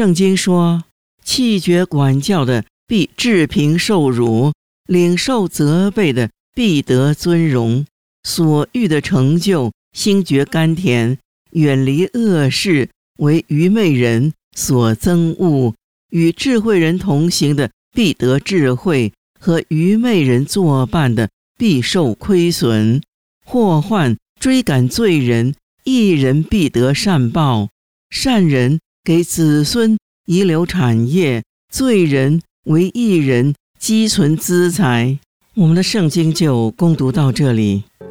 圣经说，弃绝管教的必治贫受辱，领受责备的必得尊荣。所欲的成就，心觉甘甜，远离恶事，为愚昧人所憎恶。与智慧人同行的必得智慧，和愚昧人作伴的必受亏损。祸患追赶罪人，义人必得善报。善人给子孙遗留产业，罪人为义人积存资财。我们的圣经就攻读到这里。